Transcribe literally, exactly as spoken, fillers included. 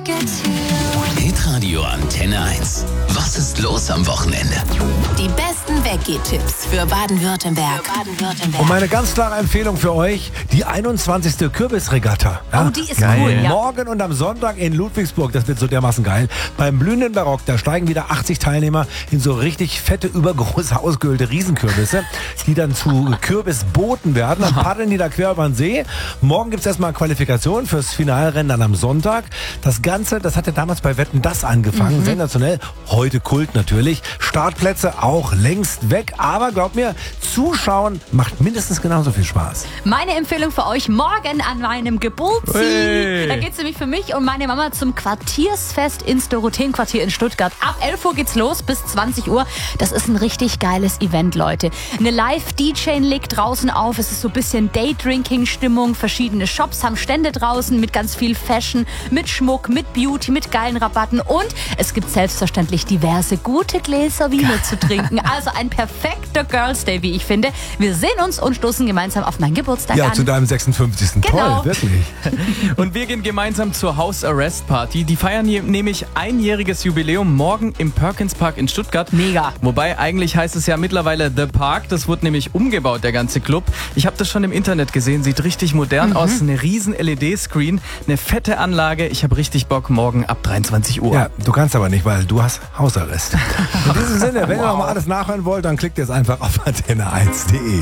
Hitradio Antenne eins. Was ist los am Wochenende? Die besten Weggeh-Tipps für Baden-Württemberg. Und meine ganz klare Empfehlung für euch, die einundzwanzigste Kürbisregatta. Ja? Oh, die ist geil. Cool, ja. Morgen und am Sonntag in Ludwigsburg, das wird so dermaßen geil. Beim blühenden Barock, da steigen wieder achtzig Teilnehmer in so richtig fette, übergroße, ausgehöhlte Riesenkürbisse, die dann zu Kürbisbooten werden. Dann paddeln die da quer über den See. Morgen gibt es erstmal Qualifikation fürs Finalrennen dann am Sonntag. Das Ganze, das hat ja damals bei Wetten, das angefangen. Mhm. Sensationell. Heute Kult natürlich. Startplätze auch längst weg. Aber glaubt mir, Zuschauen macht mindestens genauso viel Spaß. Meine Empfehlung für euch morgen an meinem Geburtstag. Hey. Da geht es nämlich für mich und meine Mama zum Quartiersfest ins Dorotheenquartier in Stuttgart. Ab elf Uhr geht's los bis zwanzig Uhr. Das ist ein richtig geiles Event, Leute. Eine Live-D J legt draußen auf. Es ist so ein bisschen Daydrinking-Stimmung. Verschiedene Shops haben Stände draußen mit ganz viel Fashion, mit Schmuck, mit Beauty, mit geilen Rabatten. Und es gibt selbstverständlich diverse gute Gläser Wiener zu trinken. Also ein perfekter Girls Day, wie ich finde. Wir sehen uns und stoßen gemeinsam auf meinen Geburtstag ja, an. Ja, zu deinem sechsundfünfzigsten Genau. Toll, wirklich. Und wir gehen gemeinsam zur House Arrest Party. Die feiern hier nämlich einjähriges Jubiläum morgen im Perkins Park in Stuttgart. Mega. Wobei eigentlich heißt es ja mittlerweile The Park. Das wurde nämlich umgebaut, der ganze Club. Ich habe das schon im Internet gesehen. Sieht richtig modern mhm. aus. Eine riesen L E D-Screen, eine fette Anlage. Ich habe richtig Bock morgen ab dreiundzwanzig Uhr. Ja, du kannst aber nicht, weil du hast Hausarrest. In diesem Sinne, wenn wow. ihr noch mal alles nachhören wollt, dann klickt jetzt einfach auf antenne eins punkt de.